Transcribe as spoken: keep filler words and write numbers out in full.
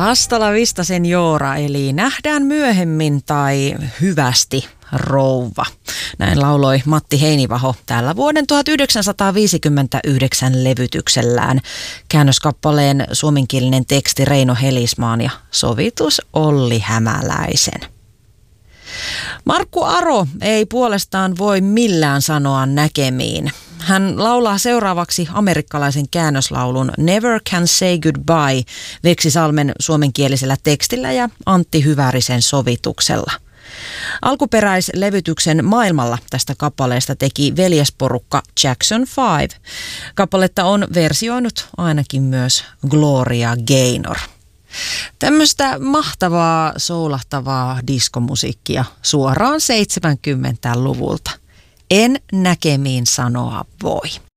Hasta la vista senora, eli nähdään myöhemmin tai hyvästi rouva. Näin lauloi Matti Heinivaho täällä vuoden tuhatyhdeksänsataaviisikymmentäyhdeksän levytyksellään. Käännöskappaleen suomenkielinen teksti Reino Helismaan ja sovitus Olli Hämäläisen. Markku Aro ei puolestaan voi millään sanoa näkemiin. Hän laulaa seuraavaksi amerikkalaisen käännöslaulun Never Can Say Goodbye Veksi Salmen suomenkielisellä tekstillä ja Antti Hyvärisen sovituksella. Alkuperäislevytyksen maailmalla tästä kappaleesta teki veljesporukka Jackson Five. Kappaletta on versioinut ainakin myös Gloria Gaynor. Tämmöistä mahtavaa, soulahtavaa diskomusiikkia suoraan seitsemänkymmentäluvulta. En näkemiin sanoa voi.